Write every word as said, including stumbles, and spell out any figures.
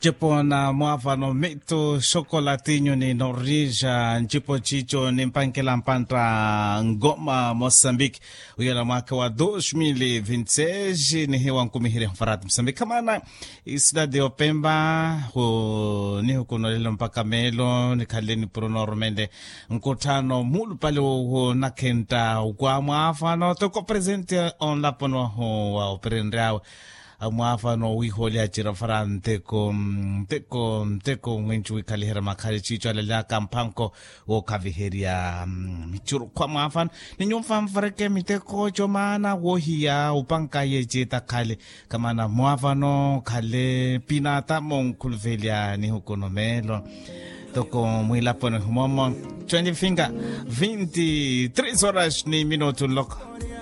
Jepo na mwafano mito chocolatinho ni Norija njipo chicho ni mpankela mpanta ngoma Mozambique uyela mwaka wa dois mil e vinte e seis ni hewa nkumihiri mfarati Mozambique kamana isida de Opemba hu ni hukunolelo mpaka melo ni kaleni pronormende nkutano mulu pale hu nakenta ukwa mwafano toko presente on lapono hu wa operendrao mwafano wiholi achira faran teko teko teko mwenchu wikalihera makali chicho alela kampanko wo kaviheria michuru kwa mwafan ni nyumfa mfareke miteko chomana wohia upanka yejeta kale kamana mwafano kale pinata monkulvelia ni hukonomelo toko mwila pone humomo twenty finger vinte e três horas ni minuto loco.